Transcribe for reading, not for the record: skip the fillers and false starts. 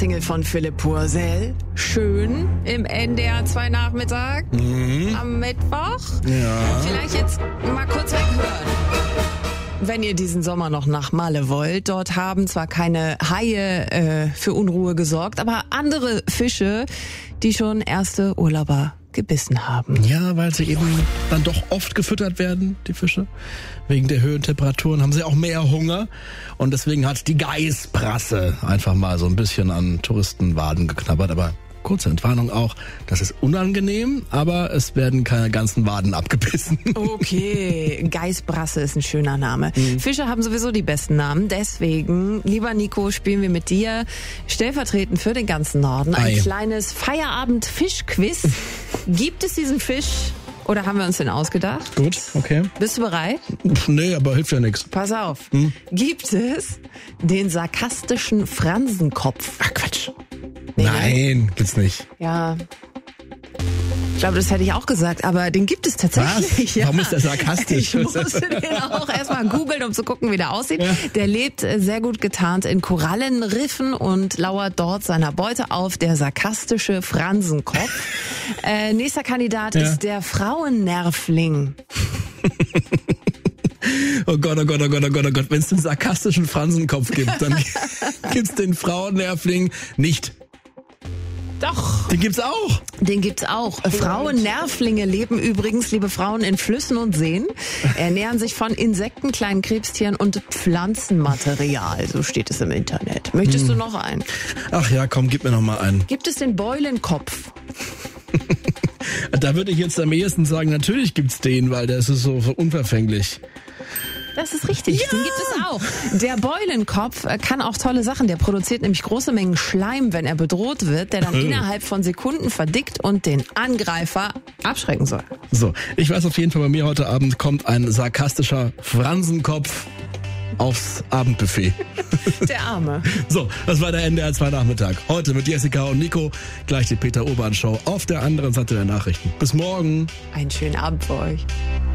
Single von Philipp Purcell. Schön im NDR 2 Nachmittag am Mittwoch. Ja. Vielleicht jetzt mal kurz weghören. Wenn ihr diesen Sommer noch nach Malle wollt, dort haben zwar keine Haie für Unruhe gesorgt, aber andere Fische, die schon erste Urlauber gebissen haben. Ja, weil sie eben dann doch oft gefüttert werden, die Fische. Wegen der höheren Temperaturen haben sie auch mehr Hunger. Und deswegen hat die Geißbrasse einfach mal so ein bisschen an Touristenwaden geknabbert. Aber kurze Entwarnung auch, das ist unangenehm, aber es werden keine ganzen Waden abgebissen. Okay, Geißbrasse ist ein schöner Name. Fische haben sowieso die besten Namen. Deswegen, lieber Nico, spielen wir mit dir stellvertretend für den ganzen Norden ein kleines Feierabend-Fisch-Quiz. Gibt es diesen Fisch oder haben wir uns den ausgedacht? Gut, okay. Bist du bereit? Nee, aber hilft ja nichts. Pass auf. Gibt es den sarkastischen Fransenkopf? Ach Quatsch. Nee, Nein, gibt's nicht. Ja. Ich glaube, das hätte ich auch gesagt, aber den gibt es tatsächlich. Was? Ja. Warum ist der sarkastisch? Ich musste den auch erstmal googeln, um zu gucken, wie der aussieht. Ja. Der lebt sehr gut getarnt in Korallenriffen und lauert dort seiner Beute auf, der sarkastische Fransenkopf. Nächster Kandidat ist der Frauennervling. Oh Gott, oh Gott, oh Gott, oh Gott, oh Gott. Wenn es den sarkastischen Fransenkopf gibt, dann gibt's den Frauennervling nicht. Doch. Den gibt's auch. Den gibt's auch. Frauennervlinge leben übrigens, liebe Frauen, in Flüssen und Seen, ernähren sich von Insekten, kleinen Krebstieren und Pflanzenmaterial. So steht es im Internet. Möchtest du noch einen? Ach ja, komm, gib mir noch mal einen. Gibt es den Beulenkopf? Da würde ich jetzt am ehesten sagen, natürlich gibt's den, weil der ist so unverfänglich. Das ist richtig, den gibt es auch. Der Beulenkopf kann auch tolle Sachen. Der produziert nämlich große Mengen Schleim, wenn er bedroht wird, der dann innerhalb von Sekunden verdickt und den Angreifer abschrecken soll. So, ich weiß auf jeden Fall, bei mir heute Abend kommt ein sarkastischer Fransenkopf aufs Abendbuffet. Der Arme. So, das war der NDR 2 Nachmittag. Heute mit Jessica und Nico. Gleich die Peter Urban Show auf der anderen Seite der Nachrichten. Bis morgen. Einen schönen Abend für euch.